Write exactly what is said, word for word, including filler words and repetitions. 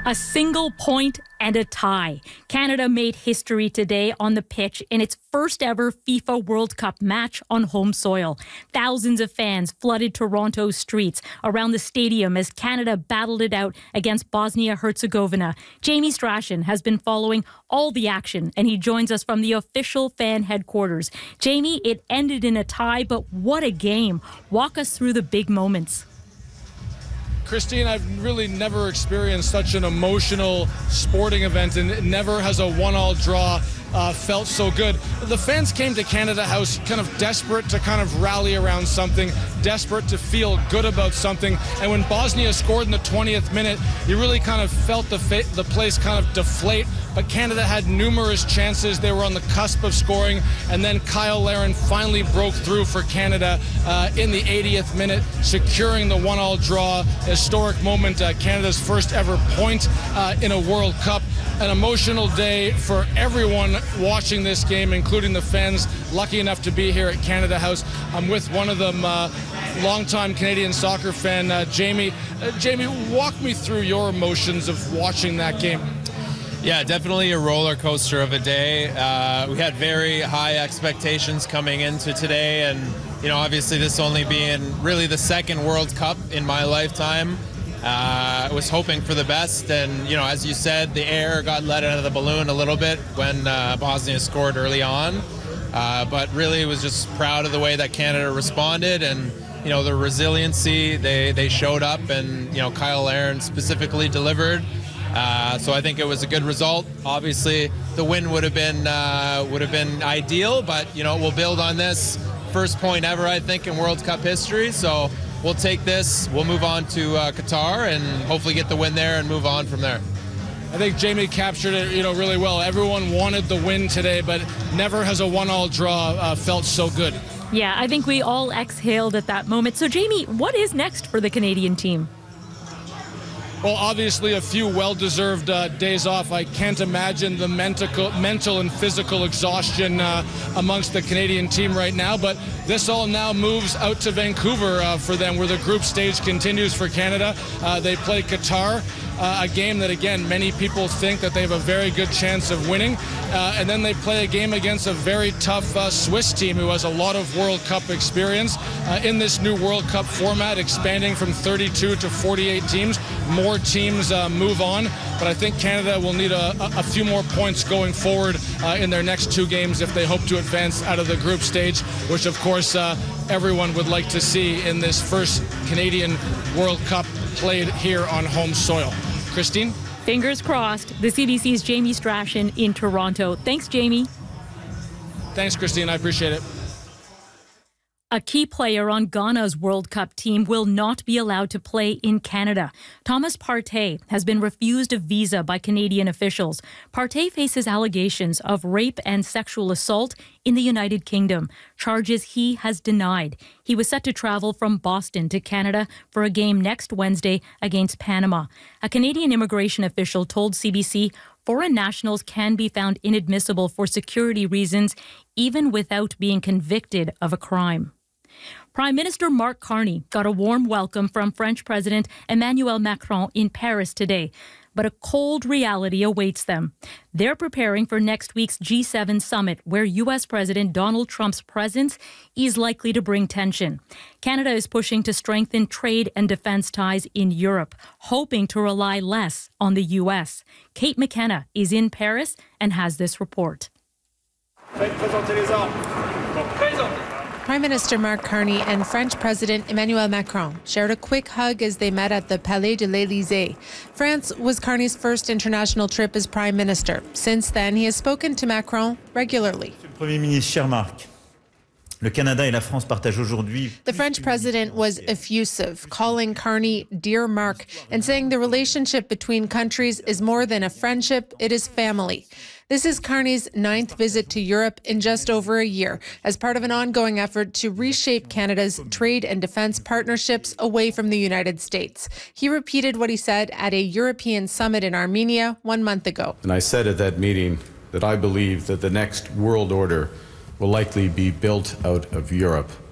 A single point and a tie. Canada made history today on the pitch in its first ever FIFA World Cup match on home soil. Thousands of fans flooded Toronto's streets around the stadium as Canada battled it out against Bosnia-Herzegovina. Jamie Strachan has been following all the action, and he joins us from the official fan headquarters. Jamie, it ended in a tie, but what a game. Walk us through the big moments. Christine, I've really never experienced such an emotional sporting event, and never has a one-all draw uh, felt so good. The fans came to Canada House kind of desperate to kind of rally around something, desperate to feel good about something. And when Bosnia scored in the twentieth minute, you really kind of felt the, fa- the place kind of deflate. But Canada had numerous chances. They were on the cusp of scoring, and then Kyle Larin finally broke through for Canada uh, in the eightieth minute, securing the one-all draw. Historic moment, uh, Canada's first ever point uh, in a World Cup. An emotional day for everyone watching this game, including the fans lucky enough to be here at Canada House. I'm with one of them, uh, longtime Canadian soccer fan, uh, Jamie. Uh, Jamie, walk me through your emotions of watching that game. Yeah, definitely a roller coaster of a day. Uh, we had very high expectations coming into today, and you know, obviously this only being really the second World Cup in my lifetime. Uh, I was hoping for the best, and you know, as you said, the air got let out of the balloon a little bit when uh, Bosnia scored early on. Uh, but really, was just proud of the way that Canada responded, and you know, the resiliency they they showed up, and you know, Kyle Larin specifically delivered. Uh, so I think it was a good result. Obviously, the win would have been uh, would have been ideal, but you know, we'll build on this. First point ever, I think, in World Cup history. So we'll take this. We'll move on to uh, Qatar and hopefully get the win there and move on from there. I think Jamie captured it, you know, really well. Everyone wanted the win today, but never has a one-all draw uh, felt so good. Yeah, I think we all exhaled at that moment. So, Jamie, what is next for the Canadian team? Well, obviously a few well-deserved uh, days off. I can't imagine the mental, mental and physical exhaustion uh, amongst the Canadian team right now, but this all now moves out to Vancouver uh, for them, where the group stage continues for Canada. Uh, they play Qatar, uh, a game that, again, many people think that they have a very good chance of winning, uh, and then they play a game against a very tough uh, Swiss team who has a lot of World Cup experience. Uh, in this new World Cup format, expanding from thirty-two to forty-eight teams, more teams uh, move on, but I think Canada will need a, a few more points going forward uh, in their next two games if they hope to advance out of the group stage, which of course uh, everyone would like to see in this first Canadian World Cup played here on home soil. Christine? Fingers crossed. The C B C's Jamie Strachan in Toronto. Thanks, Jamie. Thanks, Christine. I appreciate it. A key player on Ghana's World Cup team will not be allowed to play in Canada. Thomas Partey has been refused a visa by Canadian officials. Partey faces allegations of rape and sexual assault in the United Kingdom, charges he has denied. He was set to travel from Boston to Canada for a game next Wednesday against Panama. A Canadian immigration official told C B C foreign nationals can be found inadmissible for security reasons, even without being convicted of a crime. Prime Minister Mark Carney got a warm welcome from French President Emmanuel Macron in Paris today, but a cold reality awaits them. They're preparing for next week's G seven summit, where U S President Donald Trump's presence is likely to bring tension. Canada is pushing to strengthen trade and defense ties in Europe, hoping to rely less on the U S. Kate McKenna is in Paris and has this report. Prime Minister Mark Carney and French President Emmanuel Macron shared a quick hug as they met at the Palais de l'Élysée. France was Carney's first international trip as Prime Minister. Since then, he has spoken to Macron regularly. Premier ministre, cher Marc. Le Canada et la France partagent aujourd'hui. The French president was effusive, calling Carney Dear Mark and saying the relationship between countries is more than a friendship, it is family. This is Carney's ninth visit to Europe in just over a year, as part of an ongoing effort to reshape Canada's trade and defense partnerships away from the United States. He repeated what he said at a European summit in Armenia one month ago. And I said at that meeting that I believe that the next world order will likely be built out of Europe.